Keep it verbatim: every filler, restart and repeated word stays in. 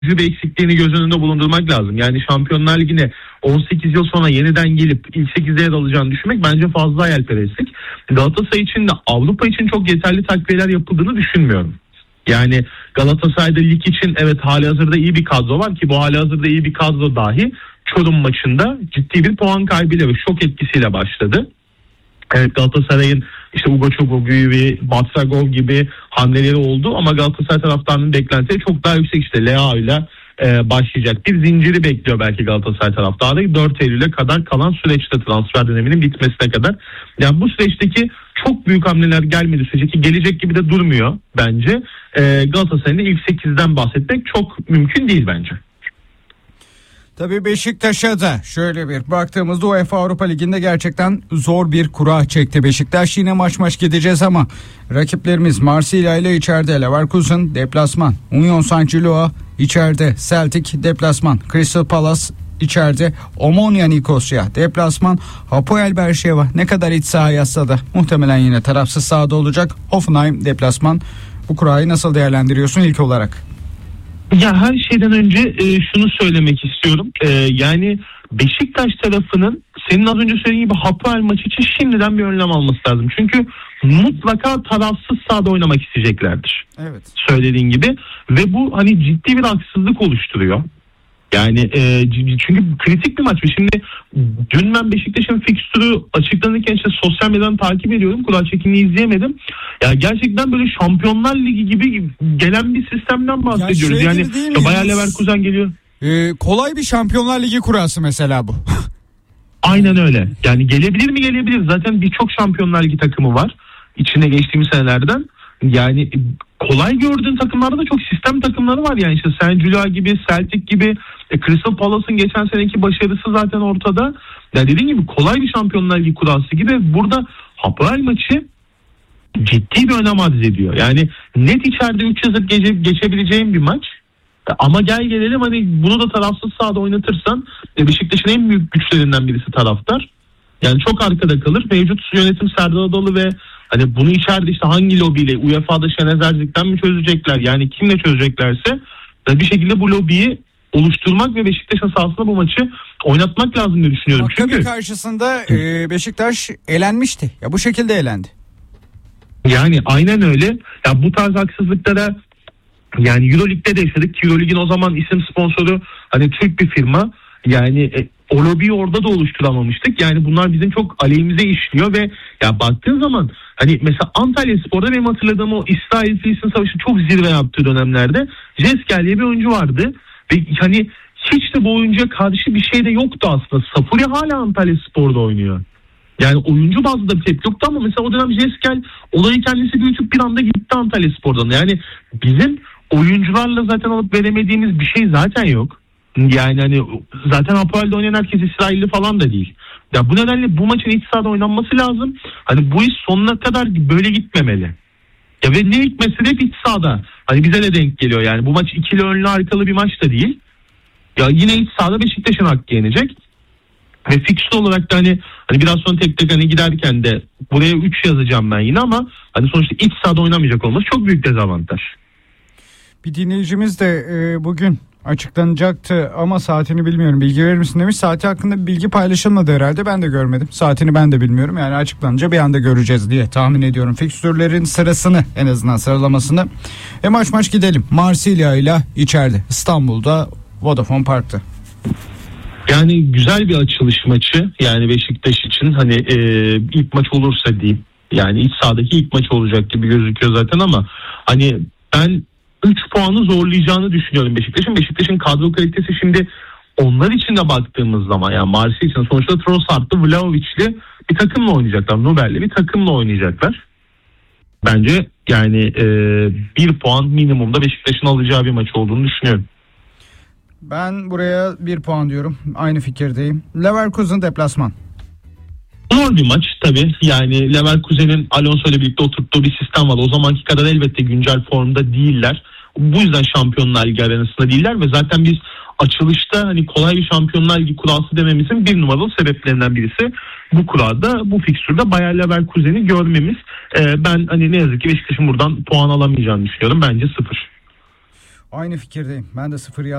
tecrübe eksikliğini göz önünde bulundurmak lazım. Yani Şampiyonlar Ligi'ne on sekiz yıl sonra yeniden gelip ilk sekizde yer alacağını düşünmek bence fazla hayalperestlik. Galatasaray için de Avrupa için çok yeterli takviyeler yapıldığını düşünmüyorum. Yani Galatasaray'da lig için evet halihazırda iyi bir kadro var ki bu halihazırda iyi bir kadro dahi Çorum maçında ciddi bir puan kaybıyla ve şok etkisiyle başladı. Evet, Galatasaray'ın işte Ugo Çugo gibi, Batsagov gibi hamleleri oldu ama Galatasaray taraftarının beklentileri çok daha yüksek. İşte Leao ile e, başlayacak bir zinciri bekliyor belki Galatasaray taraftarı dört Eylül'e kadar kalan süreçte, transfer döneminin bitmesine kadar. Yani bu süreçteki çok büyük hamleler gelmedi sürece ki gelecek gibi de durmuyor bence. E, Galatasaray'ın ilk sekizden bahsetmek çok mümkün değil bence. Tabii Beşiktaş'a da şöyle bir baktığımızda UEFA Avrupa Ligi'nde gerçekten zor bir kura çekti Beşiktaş. Yine maç maç gideceğiz ama rakiplerimiz Marsilya ile içeride, Leverkusen deplasman, Union Saint-Gilloa içeride, Celtic deplasman, Crystal Palace içeride, Omonia Nikosya deplasman, Hapoel Berşeva ne kadar iç saha yazsa da muhtemelen yine tarafsız sahada olacak, Hoffenheim deplasman. Bu kurayı nasıl değerlendiriyorsun ilk olarak? Ya her şeyden önce e, şunu söylemek istiyorum. E, yani Beşiktaş tarafının senin az önce söylediğin gibi Hapoel maçı için şimdiden bir önlem alması lazım. Çünkü mutlaka tarafsız sahada oynamak isteyeceklerdir. Evet. Söylediğin gibi ve bu hani ciddi bir haksızlık oluşturuyor. Yani e, çünkü kritik bir maç. Şimdi dün ben Beşiktaş'ın fikstürü açıklanırken işte sosyal medyadan takip ediyorum. Kura çekimini izleyemedim. Ya gerçekten böyle Şampiyonlar Ligi gibi gelen bir sistemden bahsediyoruz. Ya yani Bayer Leverkusen geliyor. Ee, kolay bir Şampiyonlar Ligi kurası mesela bu. Aynen öyle. Yani gelebilir mi gelebilir. Zaten birçok Şampiyonlar Ligi takımı var. İçinde geçtiğimiz senelerden. Yani kolay gördüğün takımlarda da çok sistem takımları var. Yani işte Saint-Gilloa gibi, Celtic gibi, e, Crystal Palace'ın geçen seneki başarısı zaten ortada. Yani dediğim gibi kolay bir Şampiyonlar Ligi kurası gibi. Burada Hapoel maçı ciddi bir önem arz ediyor. Yani net içeride üç yazıp gece, geçebileceğim bir maç. Ama gel gelelim hani bunu da tarafsız sahada oynatırsan e, Beşiktaş'ın en büyük güçlerinden birisi taraftar. Yani çok arkada kalır. Mevcut yönetim Serdar Adalı ve hani bunu içeride işte hangi lobiyle U E F A'da Şenez Erzik'ten mi çözecekler? Yani kimle çözeceklerse bir şekilde bu lobiyi oluşturmak ve Beşiktaş'ın sahasında bu maçı oynatmak lazım diye düşünüyorum. Maccabi Çünkü karşısında e, Beşiktaş elenmişti. Ya bu şekilde elendi. Yani aynen öyle. Ya bu tarz haksızlıklara yani Euroleague'de de yaşadık ki Euroleague'in o zaman isim sponsoru hani Türk bir firma. Yani e, o lobiyi orada da oluşturamamıştık. Yani bunlar bizim çok aleyhimize işliyor ve ya baktığın zaman hani mesela Antalyaspor'da benim hatırladığım o İsrail-Filistin Savaşı çok zirve yaptığı dönemlerde Jeskel diye bir oyuncu vardı. Ve hani hiç de bu oyuncuya karşı bir şey de yoktu aslında. Safuri hala Antalyaspor'da oynuyor. Yani oyuncu bazlı da bir tepki yoktu ama mesela o dönem Jeskel olayı kendisi büyütüp bir anda gitti Antalyaspor'dan. Yani bizim oyuncularla zaten alıp veremediğimiz bir şey zaten yok. Yani hani zaten Hapoel'de oynayan herkes İsrailli falan da değil. Ya bu nedenle bu maçın iç sahada oynanması lazım. Hani bu iş sonuna kadar böyle gitmemeli. Ya ve ne hikmetse de hep iç sahada. Hani bize de denk geliyor yani. Bu maç ikili önlü arkalı bir maç da değil. Ya yine iç sahada Beşiktaş'ın hakkı yenecek. Ve fikstür olarak da hani, hani biraz sonra tek tek hani giderken de buraya üç yazacağım ben yine ama hani sonuçta iç sahada oynamayacak olması çok büyük dezavantaj. Bir dinleyicimiz de e, bugün açıklanacaktı ama saatini bilmiyorum, bilgi verir misin demiş. Saati hakkında bir bilgi paylaşılmadı herhalde, ben de görmedim. Saatini ben de bilmiyorum, yani açıklanınca bir anda göreceğiz diye tahmin ediyorum. Fikstürlerin sırasını, en azından sıralamasını. E maç maç gidelim. Marsilya ile içeride İstanbul'da Vodafone Park'ta. Yani güzel bir açılış maçı yani Beşiktaş için hani e, ilk maç olursa diyeyim. Yani iç sahadaki ilk maç olacak gibi gözüküyor zaten ama hani ben üç puanı zorlayacağını düşünüyorum Beşiktaş'ın. Beşiktaş'ın kadro kalitesi şimdi onlar için de baktığımız zaman yani Marsilya için sonuçta Trossard'lı, Vlahovic'li bir takımla oynayacaklar. Nobel'li bir takımla oynayacaklar. Bence yani e, bir puan minimumda Beşiktaş'ın alacağı bir maç olduğunu düşünüyorum. Ben buraya bir puan diyorum. Aynı fikirdeyim. Leverkusen deplasman. Zor bir maç tabii. Yani Leverkusen'in Alonso ile birlikte oturttuğu bir sistem var. O zamanki kadar elbette güncel formda değiller. Bu yüzden Şampiyonlar Ligi arenasında değiller ve zaten biz açılışta hani kolay bir Şampiyonlar Ligi kurası dememizin bir numaralı sebeplerinden birisi bu kurada, bu fikstürde Bayer Leverkusen'i görmemiz. Ee, ben hani ne yazık ki Beşiktaş'ın buradan puan alamayacağını düşünüyorum. Bence sıfır. Aynı fikirdeyim. Ben de sıfır